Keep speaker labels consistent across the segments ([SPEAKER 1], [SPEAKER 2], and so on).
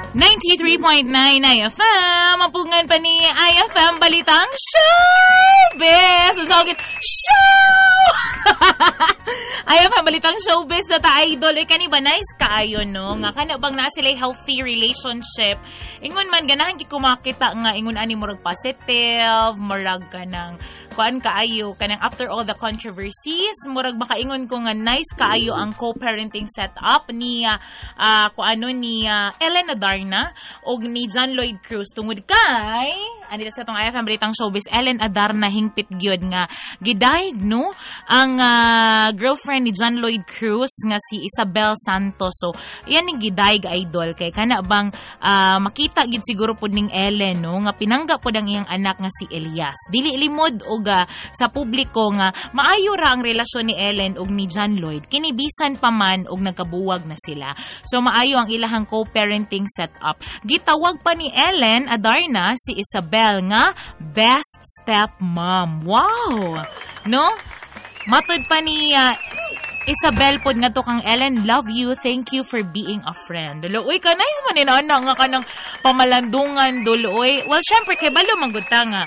[SPEAKER 1] 93.9 IFM, mapungan pa ni IFM Balitang Showbiz. Show! IFM Balitang Showbiz na ta-idol. Kani ba nice kaayo, no? Nga kana bang na sila healthy relationship. Ingon man, ganahan ki kumakita nga, ingon ani murag positive, murag ka ng kuan kaayo, kanang after all the controversies, murag makaingon ko nga nice kaayo ang co-parenting setup ni Ellen Adarna og ni John Lloyd Cruz tungod kay anita sa tong IFM Balitang Showbiz, Ellen Adarna hingpit gyud nga gidaig no ang girlfriend ni John Lloyd Cruz nga si Isabel Santos. So iyan ning gidaig idol kay kana bang makita gid siguro pud ning Ellen no nga pinangga pud ang iyang anak nga si Elias. Dili limod og sa publiko nga maayo ra ang relasyon ni Ellen og ni John Lloyd kini bisan pa man og nagkabuwag na sila. So maayo ang ilahang co-parenting setup. Gitawag pa ni Ellen Adarna si Isabel nga best stepmom. Wow! No? Matod pa ni Isabel pod nga to kang Ellen, love you, thank you for being a friend. Duloy ka nice man inana nga kanang pamalandungan duloy. Well, syempre kay balo manggutang nga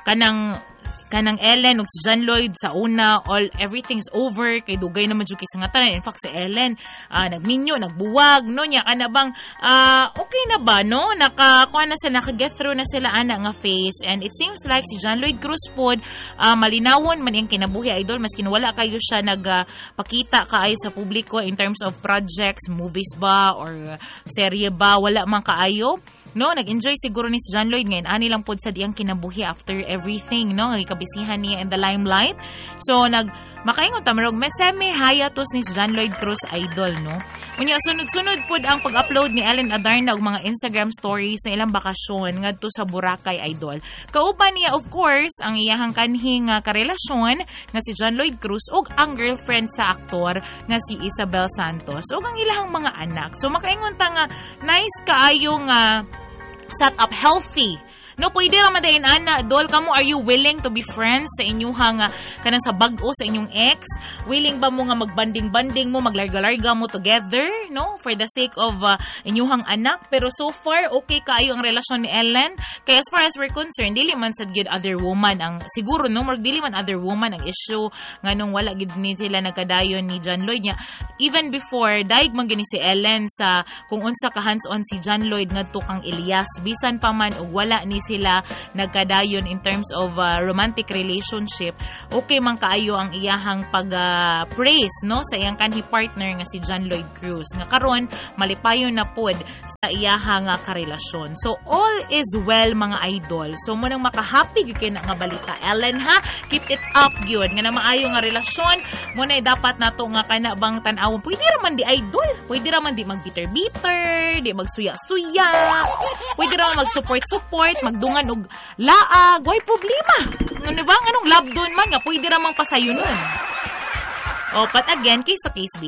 [SPEAKER 1] kanang Ellen ug si John Lloyd sa una everything's over kay dugay naman jud kay sa ngatanan. In fact si Ellen nagminyo nagbuwag no nya kana bang okay na ba no nakakuha na sa naka-get through na sila ana nga phase, and it seems like si John Lloyd Cruz pod malinawon man iyang kinabuhi idol maski wala kayo siya nagpakita kaayo sa publiko in terms of projects, movies ba or serye ba, wala man kaayo. No, nag-enjoy siguro ni si John Lloyd ngayon. Ani lang pod sa diyang kinabuhi after everything, no? Ikabisihan niya in the limelight. So, makaingon tamarog, may semi-hiatus ni si John Lloyd Cruz idol, no? Unya, sunod-sunod pod ang pag-upload ni Ellen Adarna og mga Instagram stories sa ilang bakasyon ngadto sa Boracay idol. Kauban niya, of course, ang iyahang kanhing karelasyon nga si John Lloyd Cruz og ang girlfriend sa aktor nga si Isabel Santos og ang ilahang mga anak. So, makaingon ta nga, nice kaayo nga set up healthy. No, pwede ra madayon ana, dol kamo, are you willing to be friends sa inyong kanang sa bag-o sa inyong ex? Willing ba mo nga magbanding-banding mo, maglarga-larga mo together, no? For the sake of inyong anak. Pero so far, okay kaayo ang relasyon ni Ellen. Kaya as far as we're concerned, dili man sad gyud other woman ang siguro no, dili man other woman ang issue nganong wala gid ni sila nagkadayon ni John Lloyd nya. Even before daig man gini si Ellen sa kung unsa ka hands-on si John Lloyd ngadto kang Elias, bisan pa man og wala ni sila nagkadayon in terms of romantic relationship, okay man kaayo ang iyahang pag-praise no sa iyang kanhi partner nga si John Lloyd Cruz nga karon malipayon na pod sa iyahang karelasyon. So all is well mga idol. So mo nang makahappy gyud kay na nga balita Ellen ha, keep it up gyud nga na maayo nga relasyon mo na dapat nato nga kana bang tan-awon. Pwede ra man di idol, pwede ra man di mag-bitter-bitter, di magsuya-suya, pwede ra man mag-support magdungan og laag, way problema. Ano ba? Anong love doon man nga pwede ra mang pasayunon. O, but again, case to case